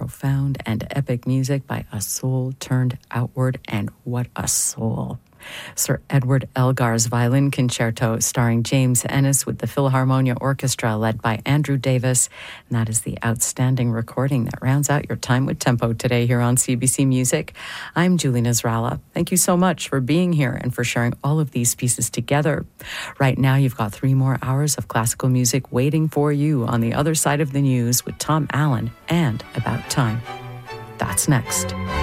profound and epic music by A Soul Turned Outward, and what a soul. Sir Edward Elgar's Violin Concerto starring James Ennis with the Philharmonia Orchestra led by Andrew Davis. And that is the outstanding recording that rounds out your time with Tempo today here on CBC Music. I'm Julie Nasrallah. Thank you so much for being here and for sharing all of these pieces together. Right now, you've got 3 more hours of classical music waiting for you on the other side of the news with Tom Allen and About Time. That's next.